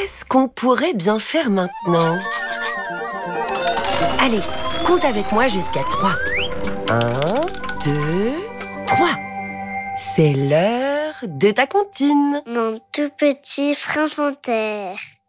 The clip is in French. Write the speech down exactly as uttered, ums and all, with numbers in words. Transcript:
qu'est-ce qu'on pourrait bien faire maintenant? Allez, compte avec moi jusqu'à trois. Un, deux, trois. C'est l'heure de ta comptine. Mon tout petit prince en terre.